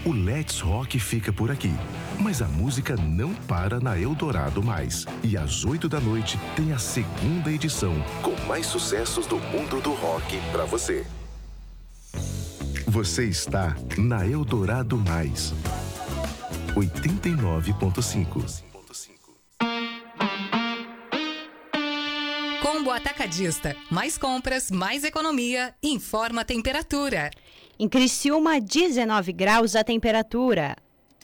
O Let's Rock fica por aqui. Mas a música não para na Eldorado Mais. E às 8 da noite tem a segunda edição, com mais sucessos do mundo do rock pra você. Você está na Eldorado Mais. 89.5. Combo Atacadista. Mais compras, mais economia. Informa a temperatura. Em Criciúma, 19 graus a temperatura.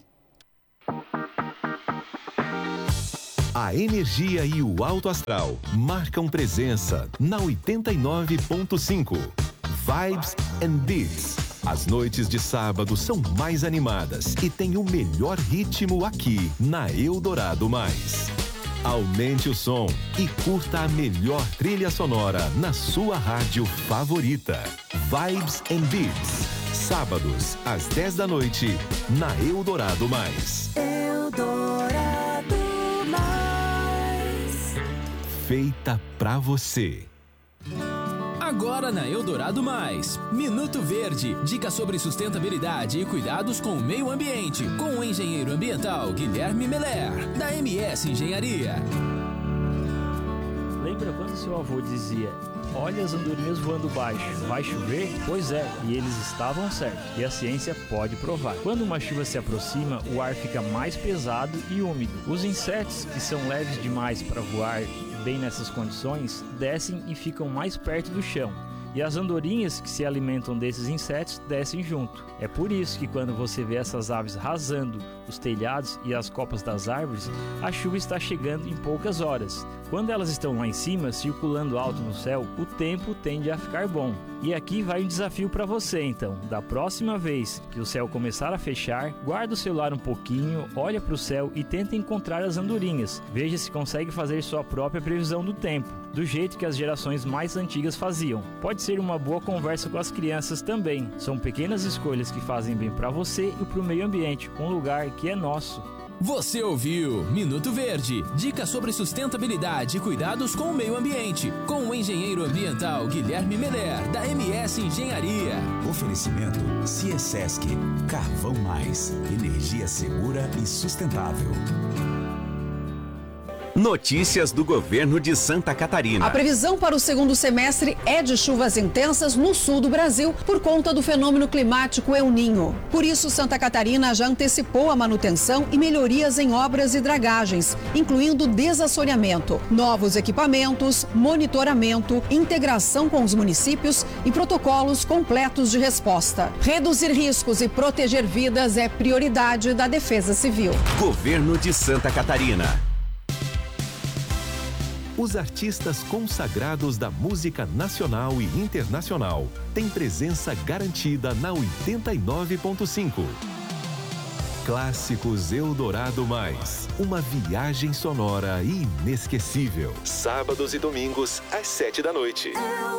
A energia e o alto astral marcam presença na 89.5. Vibes and Beats. As noites de sábado são mais animadas e tem o melhor ritmo aqui na Eldorado Mais. Aumente o som e curta a melhor trilha sonora na sua rádio favorita. Vibes and Beats. Sábados, às 10 da noite, na Eldorado Mais. Eldorado Mais. Feita pra você. Agora na Eldorado Mais, Minuto Verde, dicas sobre sustentabilidade e cuidados com o meio ambiente, com o engenheiro ambiental Guilherme Meller, da MS Engenharia. Lembra quando seu avô dizia: olha as andorinhas voando baixo, vai chover? Pois é, e eles estavam certos, e a ciência pode provar. Quando uma chuva se aproxima, o ar fica mais pesado e úmido. Os insetos, que são leves demais para voar bem nessas condições, descem e ficam mais perto do chão. E as andorinhas que se alimentam desses insetos descem junto. É por isso que quando você vê essas aves rasando os telhados e as copas das árvores, a chuva está chegando em poucas horas. Quando elas estão lá em cima, circulando alto no céu, o tempo tende a ficar bom. E aqui vai um desafio para você então. Da próxima vez que o céu começar a fechar, guarda o celular um pouquinho, olha para o céu e tenta encontrar as andorinhas. Veja se consegue fazer sua própria previsão do tempo, do jeito que as gerações mais antigas faziam. Pode ser uma boa conversa com as crianças também. São pequenas escolhas que fazem bem para você e para o meio ambiente, um lugar que é nosso. Você ouviu Minuto Verde, dicas sobre sustentabilidade e cuidados com o meio ambiente, com o engenheiro ambiental Guilherme Meller, da MS Engenharia. Oferecimento Ciesesc, Carvão Mais, energia segura e sustentável. Notícias do governo de Santa Catarina. A previsão para o segundo semestre é de chuvas intensas no sul do Brasil por conta do fenômeno climático El Niño. Por isso, Santa Catarina já antecipou a manutenção e melhorias em obras e dragagens, incluindo desassoreamento, novos equipamentos, monitoramento, integração com os municípios e protocolos completos de resposta. Reduzir riscos e proteger vidas é prioridade da Defesa Civil. Governo de Santa Catarina. Os artistas consagrados da música nacional e internacional têm presença garantida na 89.5. Clássicos Eldorado Mais. Uma viagem sonora inesquecível. Sábados e domingos, às 7 da noite.